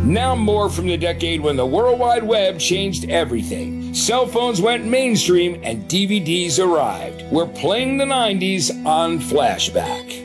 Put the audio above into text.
Now more from the decade when the World Wide Web changed everything. Cell phones went mainstream and DVDs arrived. We're playing the 90s on Flashback.